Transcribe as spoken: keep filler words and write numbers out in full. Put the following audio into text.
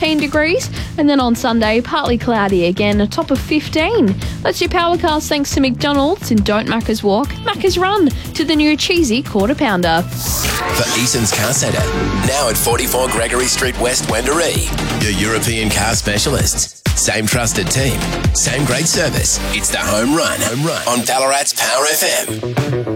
fourteen degrees. And then on Sunday, partly cloudy again, a top of fifteen. That's your Powercast thanks to McDonald's, and don't Macca's walk, Macca's run to the new cheesy quarter pounder. For Eason's Car Centre, now at forty-four Gregory Street West, Wendouree. Your European car specialists. Same trusted team, same great service. It's the home run, home run on Ballarat's Power F M.